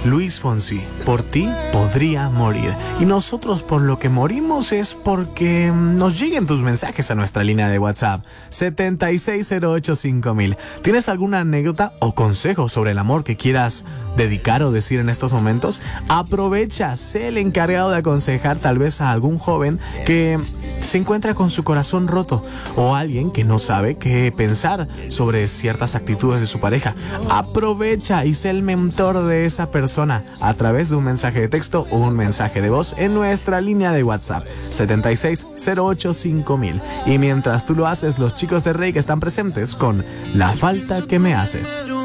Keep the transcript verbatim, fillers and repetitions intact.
Luis Fonsi, por ti podría morir. Y nosotros por lo que morimos es porque nos lleguen tus mensajes a nuestra línea de WhatsApp setenta y seis cero ocho cinco mil. ¿Tienes alguna anécdota o consejo sobre el amor que quieras dedicar o decir en estos momentos? Aprovecha, sé el encargado de aconsejar tal vez a algún joven que se encuentra con su corazón roto o alguien que no sabe qué pensar sobre ciertas actitudes de su pareja. Aprovecha y sé el mentor de esa persona a través de un mensaje de texto o un mensaje de voz en nuestra línea de WhatsApp setenta y seis cero ocho cinco mil. Y mientras tú lo haces, los chicos de Rey que están presentes con La Falta que me haces.